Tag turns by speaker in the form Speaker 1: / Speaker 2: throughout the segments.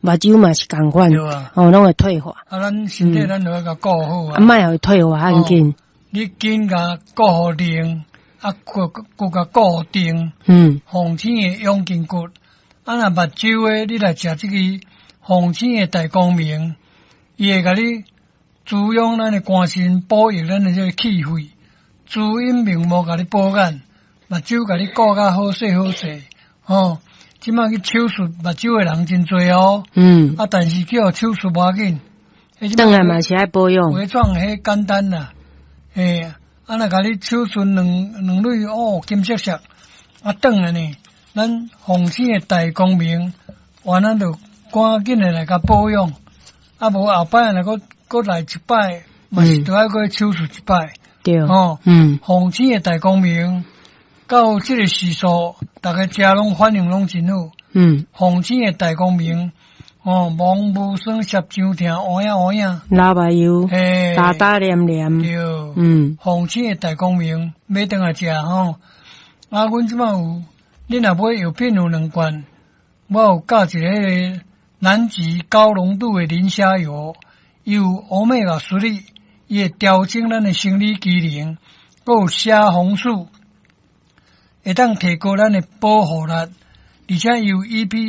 Speaker 1: 目睭嘛是共款，拢会退化。
Speaker 2: 咱身体咱就要甲顾好啊。
Speaker 1: 莫互退化很紧。
Speaker 2: 你紧甲顾好定，佮甲固定。红星的养筋骨，若目睭的你来食这个红星的大光明，伊会甲你滋养咱的肝肾，保育咱的这个气血，滋阴明目，甲你保眼，目睭甲你顾甲好势好势。即摆去手术目睭的人真多哦。但是去互手术无要紧，
Speaker 1: 当然嘛是爱保养。
Speaker 2: 微创迄简单啦，若甲你手术两蕊金色色，转来呢，咱红星的大光明，完咱就赶紧的来甲保养，无后摆若搁来一摆，嘛是都要搁手术一摆。
Speaker 1: 对，
Speaker 2: 红星的大光明。到这个时数，大家食拢反应拢真好。红星的大光明，忙无酸涩上疼，乌影乌影。
Speaker 1: 老白油，大大黏黏。
Speaker 2: 对，红星的大光明，买回来食吼。阮即摆有，你若买药品有2罐，我有教一个南极高浓度的磷虾油，伊有欧米伽水里，伊会调整咱的生理机能，佮有虾红素。会当提高咱的保护力，而且有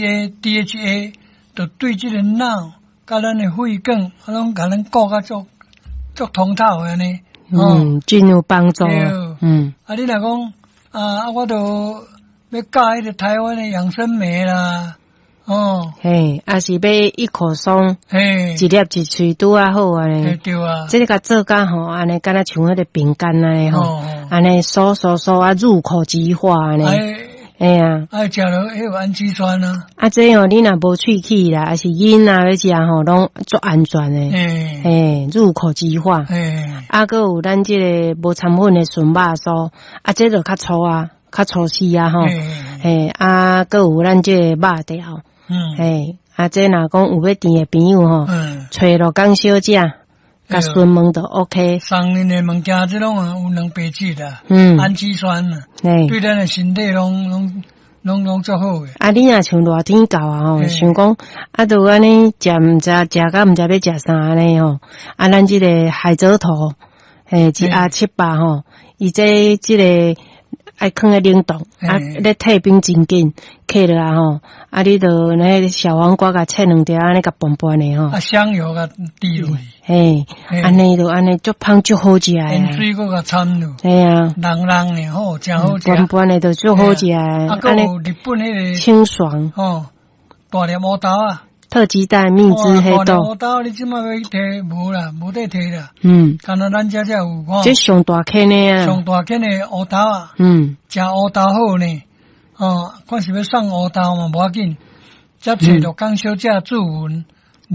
Speaker 2: EPA、DHA， 就对这个脑甲咱的肺管，拢甲咱顾甲足通透安尼。
Speaker 1: 真有帮助。
Speaker 2: 你若讲我都要教迄个台湾的养生梅啦。
Speaker 1: 也是买一口松，一粒一喙拄啊好安尼。
Speaker 2: 对啊，
Speaker 1: 这个甲做甲吼，安尼敢若像迄个饼干安尼吼，安尼酥入口即化安尼。
Speaker 2: 食了迄个氨基酸啊。
Speaker 1: 这你若无喙齿啦，还是囡仔要食吼，拢足安全诶。入口即化。搁有咱这个无掺粉的纯肉酥，这就较粗啊，较粗细啊吼。搁有咱这个肉条。这若讲有要甜的朋友吼，找落港小姐，甲询问就 OK。
Speaker 2: 上面的物件这种有两白质的，氨基酸啊，对咱的身体拢足好诶。
Speaker 1: 你若像热天到啊吼，想讲就安尼食毋知甲毋知要食啥安尼吼，咱这个海蜇头，一700吼，伊这个。爱放在冷冻，咧退冰真紧，起落来吼，你就那小黄瓜甲切2条，安尼甲拌拌的吼。
Speaker 2: 香油甲滴落去。
Speaker 1: 安尼就安尼足香足好食诶。
Speaker 2: 盐水搁甲掺落。冷的吼，真好食。
Speaker 1: 拌拌的就足好食诶。
Speaker 2: 安尼日本迄个
Speaker 1: 清爽。
Speaker 2: 大粒乌豆啊。
Speaker 1: 特鸡蛋、蜜汁黑豆。
Speaker 2: 乌豆你即摆要去摕无啦，无得摕啦。干那咱遮有吼。
Speaker 1: 这上大坑的啊。
Speaker 2: 上大坑的乌豆啊。食乌豆好呢。看是要送乌豆嘛，无要紧。则找着港小姐注文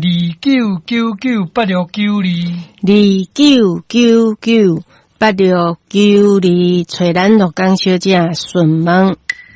Speaker 2: 29998692。
Speaker 1: 29998692，找咱陆港小姐询问。